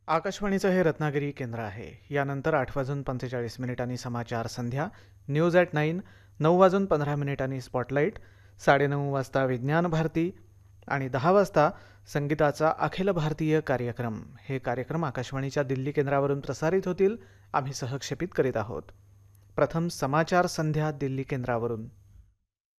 आकाशवाणीचं हे रत्नागिरी केंद्र आहे. यानंतर 8:45 समाचार संध्या, न्यूज ॲट 9, 9:15 स्पॉटलाईट, 9:30 वाजता विज्ञान भारती आणि 10 वाजता संगीताचा अखिल भारतीय कार्यक्रम. हे कार्यक्रम आकाशवाणीच्या दिल्ली केंद्रावरून प्रसारित होतील. आम्ही सहक्षेपित करीत आहोत. प्रथम समाचार संध्या दिल्ली केंद्रावरून.